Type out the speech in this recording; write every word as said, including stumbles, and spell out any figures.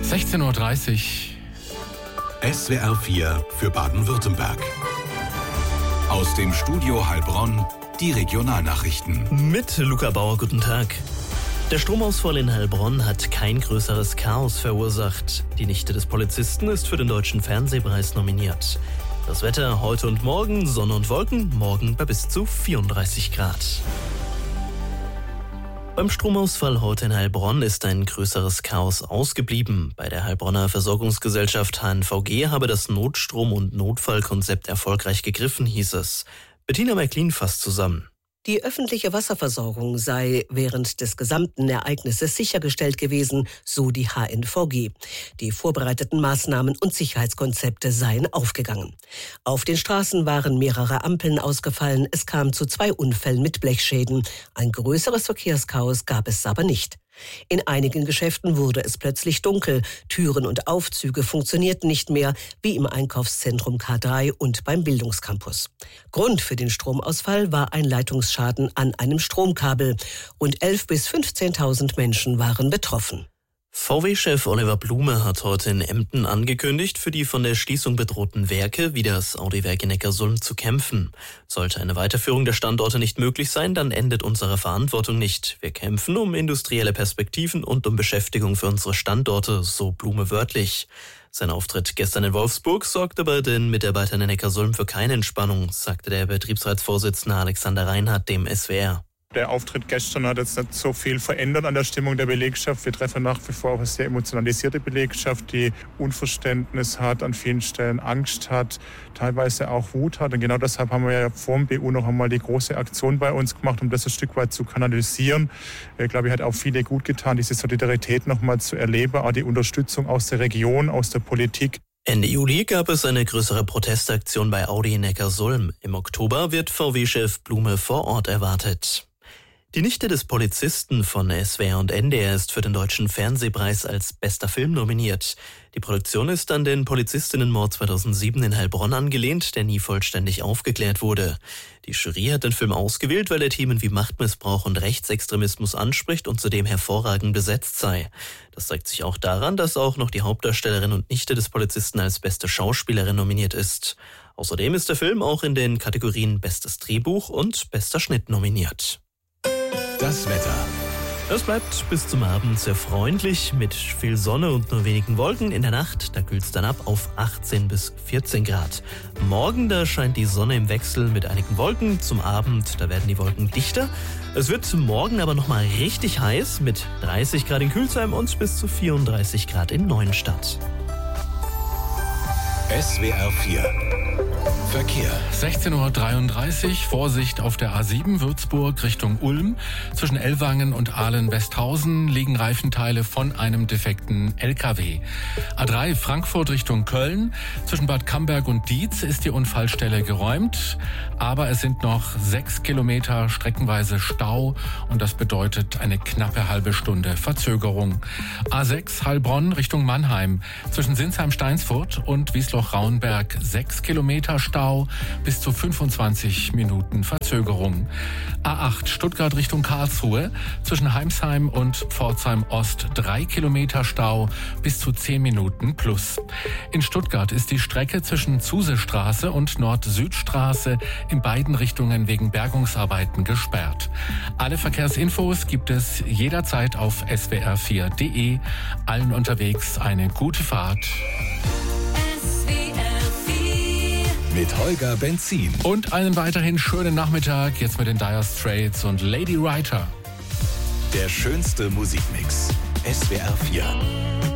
sechzehn Uhr dreißig. S W R vier für Baden-Württemberg. Aus dem Studio Heilbronn die Regionalnachrichten. Mit Luca Bauer, guten Tag. Der Stromausfall in Heilbronn hat kein größeres Chaos verursacht. Die Nichte des Polizisten ist für den Deutschen Fernsehpreis nominiert. Das Wetter heute und morgen, Sonne und Wolken, morgen bei bis zu vierunddreißig Grad. Beim Stromausfall heute in Heilbronn ist ein größeres Chaos ausgeblieben. Bei der Heilbronner Versorgungsgesellschaft H N V G habe das Notstrom- und Notfallkonzept erfolgreich gegriffen, hieß es. Bettina Märklin fasst zusammen. Die öffentliche Wasserversorgung sei während des gesamten Ereignisses sichergestellt gewesen, so die H N V G. Die vorbereiteten Maßnahmen und Sicherheitskonzepte seien aufgegangen. Auf den Straßen waren mehrere Ampeln ausgefallen. Es kam zu zwei Unfällen mit Blechschäden. Ein größeres Verkehrschaos gab es aber nicht. In einigen Geschäften wurde es plötzlich dunkel. Türen und Aufzüge funktionierten nicht mehr, wie im Einkaufszentrum K drei und beim Bildungscampus. Grund für den Stromausfall war ein Leitungsschaden an einem Stromkabel. Rund elftausend bis fünfzehntausend Menschen waren betroffen. V W-Chef Oliver Blume hat heute in Emden angekündigt, für die von der Schließung bedrohten Werke wie das Audi-Werk in Neckarsulm zu kämpfen. Sollte eine Weiterführung der Standorte nicht möglich sein, dann endet unsere Verantwortung nicht. Wir kämpfen um industrielle Perspektiven und um Beschäftigung für unsere Standorte, so Blume wörtlich. Sein Auftritt gestern in Wolfsburg sorgte bei den Mitarbeitern in Neckarsulm für keine Entspannung, sagte der Betriebsratsvorsitzende Alexander Reinhardt dem S W R. Der Auftritt gestern hat jetzt nicht so viel verändert an der Stimmung der Belegschaft. Wir treffen nach wie vor auch eine sehr emotionalisierte Belegschaft, die Unverständnis hat, an vielen Stellen Angst hat, teilweise auch Wut hat. Und genau deshalb haben wir ja vor dem B U noch einmal die große Aktion bei uns gemacht, um das ein Stück weit zu kanalisieren. Ich glaube, es hat auch viele gut getan, diese Solidarität noch mal zu erleben, auch die Unterstützung aus der Region, aus der Politik. Ende Juli gab es eine größere Protestaktion bei Audi in Neckarsulm. Im Oktober wird V W-Chef Blume vor Ort erwartet. Die Nichte des Polizisten von S W R und N D R ist für den Deutschen Fernsehpreis als bester Film nominiert. Die Produktion ist an den Polizistinnenmord zweitausendsieben in Heilbronn angelehnt, der nie vollständig aufgeklärt wurde. Die Jury hat den Film ausgewählt, weil er Themen wie Machtmissbrauch und Rechtsextremismus anspricht und zudem hervorragend besetzt sei. Das zeigt sich auch daran, dass auch noch die Hauptdarstellerin und Nichte des Polizisten als beste Schauspielerin nominiert ist. Außerdem ist der Film auch in den Kategorien Bestes Drehbuch und Bester Schnitt nominiert. Das Wetter. Es bleibt bis zum Abend sehr freundlich mit viel Sonne und nur wenigen Wolken. In der Nacht, da kühlt es dann ab auf achtzehn bis vierzehn Grad. Morgen, da scheint die Sonne im Wechsel mit einigen Wolken. Zum Abend, da werden die Wolken dichter. Es wird morgen aber nochmal richtig heiß mit dreißig Grad in Kühlsheim und bis zu vierunddreißig Grad in Neuenstadt. S W R vier Verkehr. sechzehn Uhr dreiunddreißig, Vorsicht auf der A sieben Würzburg Richtung Ulm. Zwischen Ellwangen und Ahlen-Westhausen liegen Reifenteile von einem defekten L K W. A drei Frankfurt Richtung Köln. Zwischen Bad Camberg und Dietz ist die Unfallstelle geräumt. Aber es sind noch sechs Kilometer streckenweise Stau und das bedeutet eine knappe halbe Stunde Verzögerung. A sechs Heilbronn Richtung Mannheim. Zwischen Sinsheim-Steinsfurt und Wiesloch-Rauenberg sechs Kilometer Stau, bis zu fünfundzwanzig Minuten Verzögerung. A acht Stuttgart Richtung Karlsruhe, zwischen Heimsheim und Pforzheim Ost drei Kilometer Stau, bis zu zehn Minuten plus. In Stuttgart ist die Strecke zwischen Zusestraße und Nord-Süd-Straße in beiden Richtungen wegen Bergungsarbeiten gesperrt. Alle Verkehrsinfos gibt es jederzeit auf S W R vier Punkt de. Allen unterwegs eine gute Fahrt. Mit Holger Benzin. Und einen weiterhin schönen Nachmittag, jetzt mit den Dire Straits und Lady Writer. Der schönste Musikmix. S W R vier.